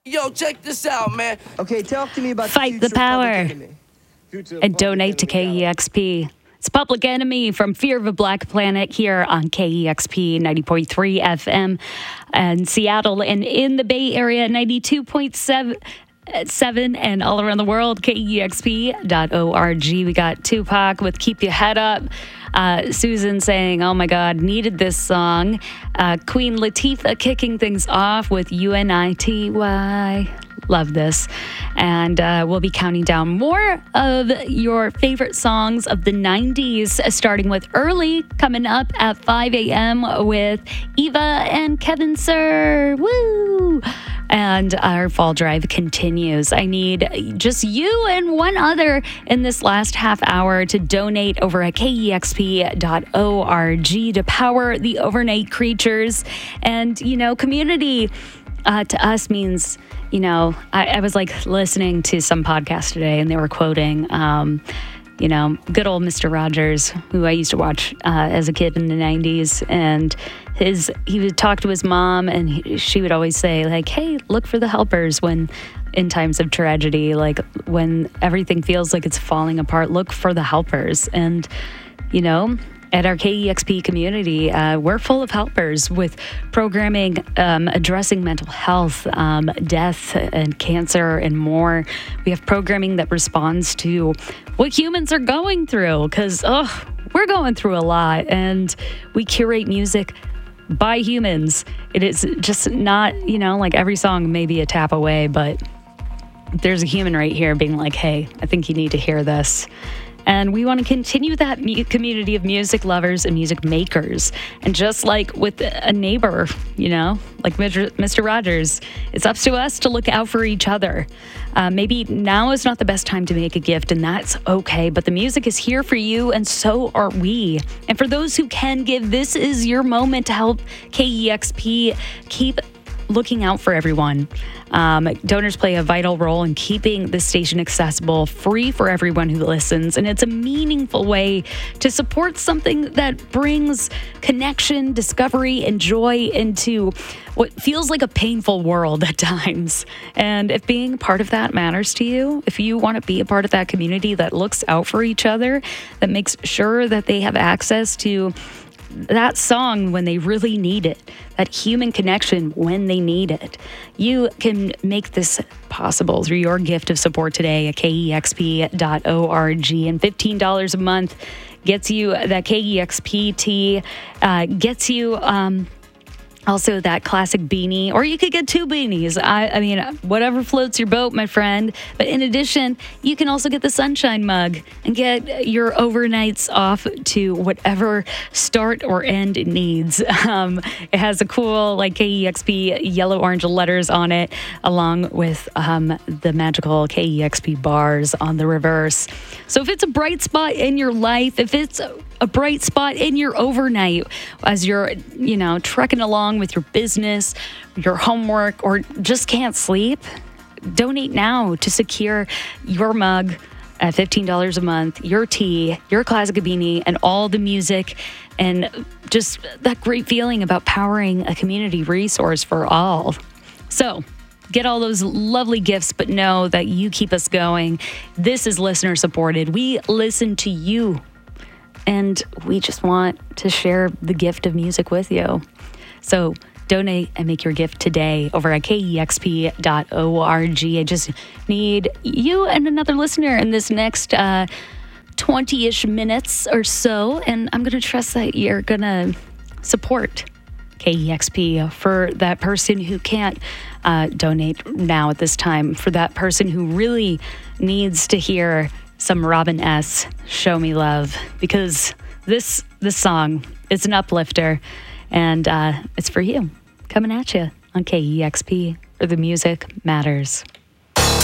Yo, check this out, man. Okay, talk to me about Fight the power and donate to KEXP. It's Public Enemy from Fear of a Black Planet here on KEXP 90.3 FM and Seattle, and in the Bay Area 92.7 and all around the world, KEXP.org. We got Tupac with Keep Your Head Up. Susan saying, oh my God, needed this song. Queen Latifah kicking things off with UNITY. Love this. And we'll be counting down more of your favorite songs of the 90s, starting with Early, coming up at 5 a.m. with Eva and Kevin Sir. Woo! And our fall drive continues. I need just you and one other in this last half hour to donate over at KEXP.org to power the overnight creatures. And, you know, community to us means, you know, I was like listening to some podcast today and they were quoting, you know, good old Mr. Rogers, who I used to watch as a kid in the 90s. And he would talk to his mom and she would always say, like, hey, look for the helpers when in times of tragedy, like when everything feels like it's falling apart, look for the helpers. And, you know, at our KEXP community, we're full of helpers with programming addressing mental health, death and cancer and more. We have programming that responds to what humans are going through because, we're going through a lot, and we curate music by humans. It is just not, you know, like every song may be a tap away, but there's a human right here being like, hey, I think you need to hear this. And we want to continue that community of music lovers and music makers. And just like with a neighbor, you know, like Mr. Rogers, it's up to us to look out for each other. Maybe now is not the best time to make a gift, and that's okay. But the music is here for you, and so are we. And for those who can give, this is your moment to help KEXP keep looking out for everyone. Donors play a vital role in keeping the station accessible, free for everyone who listens, and it's a meaningful way to support something that brings connection, discovery, and joy into what feels like a painful world at times. And if being part of that matters to you, if you want to be a part of that community that looks out for each other, that makes sure that they have access to that song when they really need it, that human connection when they need it. You can make this possible through your gift of support today at KEXP.org. And $15 a month gets you that KEXP tee, gets you also that classic beanie, or you could get two beanies. I mean, whatever floats your boat, my friend. But in addition, you can also get the sunshine mug and get your overnights off to whatever start or end it needs. It has a cool, like, KEXP yellow-orange letters on it, along with the magical KEXP bars on the reverse. So if it's a bright spot in your life, if it's a bright spot in your overnight as you're, you know, trekking along with your business, your homework, or just can't sleep, donate now to secure your mug at $15 a month, your tea, your classic beanie, and all the music, and just that great feeling about powering a community resource for all. So get all those lovely gifts, but know that you keep us going. This is listener supported. We listen to you, and we just want to share the gift of music with you. So donate and make your gift today over at KEXP.org. I just need you and another listener in this next 20-ish minutes or so, and I'm going to trust that you're going to support KEXP for that person who can't donate now at this time, for that person who really needs to hear some Robin S. Show Me Love, because this song is an uplifter, and it's for you. Coming at you on KEXP, where the music matters.